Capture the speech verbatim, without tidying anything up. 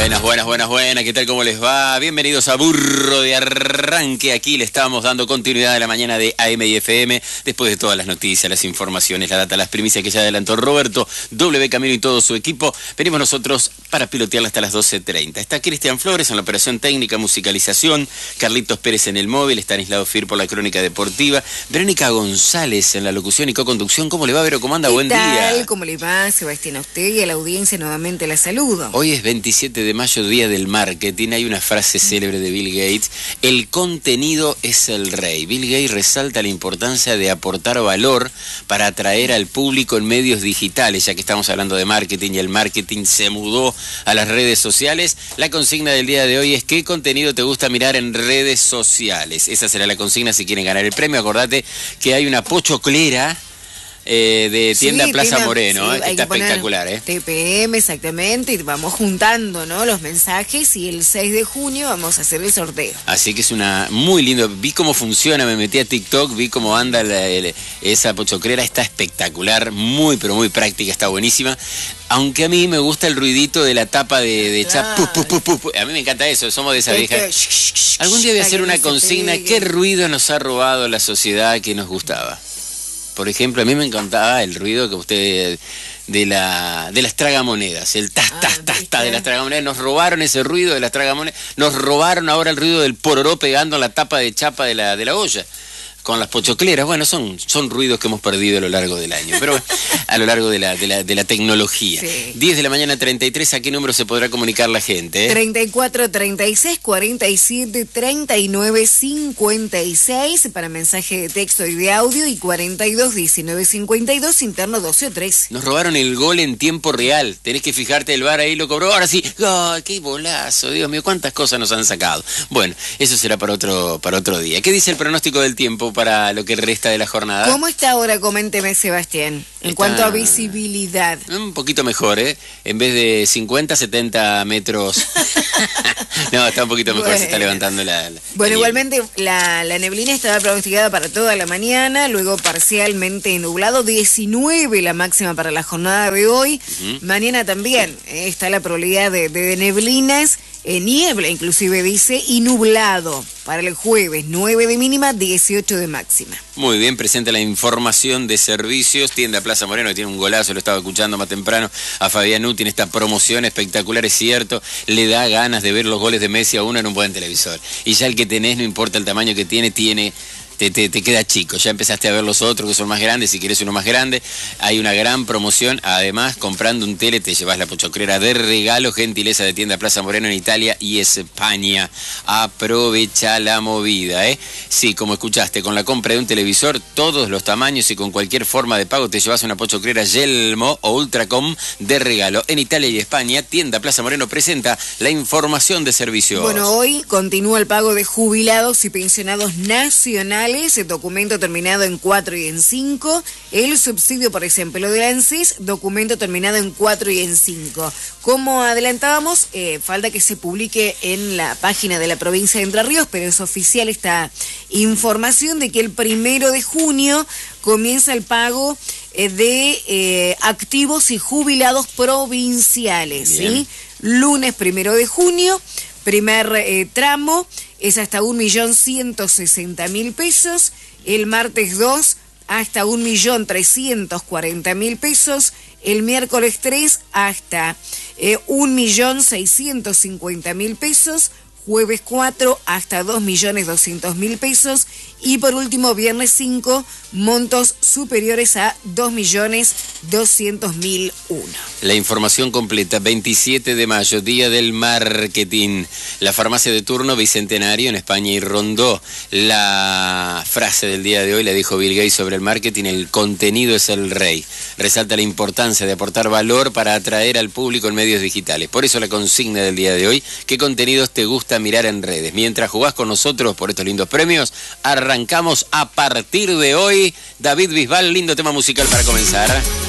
Buenas, buenas, buenas, buenas, ¿qué tal? ¿Cómo les va? Bienvenidos a Burro de Arranque. Aquí le estamos dando continuidad a la mañana de A M y F M, después de todas las noticias, las informaciones, la data, las primicias que ya adelantó Roberto, W Camino y todo su equipo. Venimos nosotros para pilotearla hasta las doce treinta. Está Cristian Flores en la operación técnica, musicalización, Carlitos Pérez en el móvil, Estanislao Fir por la crónica deportiva, Verónica González en la locución y co-conducción. ¿Cómo le va, Vero? ¿Cómo anda? Buen día. ¿Qué tal? ¿Cómo le va, Sebastián? A usted y a la audiencia nuevamente la saludo. Hoy es veintisiete de mayo, día del marketing. Hay una frase célebre de Bill Gates: el contenido es el rey. Bill Gates resalta la importancia de aportar valor para atraer al público en medios digitales, ya que estamos hablando de marketing y el marketing se mudó a las redes sociales. La consigna del día de hoy es: ¿qué contenido te gusta mirar en redes sociales? Esa será la consigna si quieren ganar el premio. Acordate que hay una pochoclera Eh, de tienda sí, Plaza tienda, Moreno, sí, eh, que está que espectacular, ¿eh? T P M, exactamente, y vamos juntando, ¿no?, los mensajes, y el seis de junio vamos a hacer el sorteo. Así que es una muy lindo, vi cómo funciona, me metí a TikTok, vi cómo anda la, la, esa pochoclera, está espectacular, muy pero muy práctica, está buenísima. Aunque a mí me gusta el ruidito de la tapa de, de chap, pu, pu, pu, pu, pu. A mí me encanta eso, somos de esa vieja. Algún día voy a hacer una consigna: ¿qué ruido nos ha robado la sociedad que nos gustaba? Por ejemplo, a mí me encantaba el ruido que usted de la de las tragamonedas, el tas, tas, tas, tas de las tragamonedas. Nos robaron ese ruido de las tragamonedas, nos robaron ahora el ruido del pororó pegando en la tapa de chapa de la de la olla con las pochocleras. Bueno, son, son ruidos que hemos perdido a lo largo del año, pero bueno, a lo largo de la, de la, de la tecnología. Sí. diez de la mañana, treinta y tres, ¿a qué número se podrá comunicar la gente? Eh? treinta y cuatro, treinta y seis, cuarenta y siete, treinta y nueve, cincuenta y seis para mensaje de texto y de audio, y cuarenta y dos, diecinueve, cincuenta y dos, interno doce o trece. Nos robaron el gol en tiempo real, tenés que fijarte, el V A R ahí lo cobró, ahora sí, ¡oh, qué golazo! Dios mío, cuántas cosas nos han sacado. Bueno, eso será para otro, para otro día. ¿Qué dice el pronóstico del tiempo para lo que resta de la jornada? ¿Cómo está ahora? Coménteme, Sebastián, en está cuanto a visibilidad. Un poquito mejor, ¿eh? En vez de cincuenta, setenta metros. No, está un poquito mejor, bueno, se está levantando la... la bueno, la igualmente la, la neblina estaba pronosticada para toda la mañana, luego parcialmente nublado, diecinueve la máxima para la jornada de hoy. Uh-huh. Mañana también eh, está la probabilidad de, de, de neblinas, eh, niebla inclusive dice, y nublado. Para el jueves, nueve de mínima, dieciocho de máxima. Muy bien, presenta la información de servicios. Tienda Plaza Moreno, que tiene un golazo, lo estaba escuchando más temprano a Fabián Uti en esta promoción espectacular, es cierto. Le da ganas de ver los goles de Messi a uno en un buen televisor. Y ya el que tenés, no importa el tamaño que tiene, tiene... Te, te, te queda chico, ya empezaste a ver los otros que son más grandes. Si quieres uno más grande, hay una gran promoción. Además, comprando un tele te llevas la pochoclera de regalo, gentileza de Tienda Plaza Moreno en Italia y España. Aprovecha la movida, ¿eh? Sí, como escuchaste, con la compra de un televisor, todos los tamaños y con cualquier forma de pago, te llevas una pochoclera Yelmo o Ultracom de regalo. En Italia y España, Tienda Plaza Moreno presenta la información de servicios. Bueno, hoy continúa el pago de jubilados y pensionados nacionales. El documento terminado en cuatro y en cinco. El subsidio por ejemplo de ANSES, documento terminado en cuatro y en cinco. Como adelantábamos, eh, falta que se publique en la página de la provincia de Entre Ríos, pero es oficial esta información de que el primero de junio comienza el pago eh, de eh, activos y jubilados provinciales. ¿Sí? Lunes primero de junio, primer eh, tramo, es hasta un millón ciento sesenta mil pesos. El martes dos, hasta un millón trescientos cuarenta mil pesos. El miércoles tres, hasta eh, un millón seiscientos cincuenta mil pesos. Jueves cuatro, hasta dos millones doscientos mil pesos. Y por último, viernes cinco, montos superiores a dos millones doscientos mil uno. La información completa, veintisiete de mayo, día del marketing. La farmacia de turno Bicentenario en España y Rondó. La frase del día de hoy la dijo Bill Gates sobre el marketing: el contenido es el rey. Resalta la importancia de aportar valor para atraer al público en medios digitales. Por eso la consigna del día de hoy: ¿qué contenidos te gusta mirar en redes? Mientras jugás con nosotros por estos lindos premios, arrancamos a partir de hoy. David Bisbal, lindo tema musical para comenzar.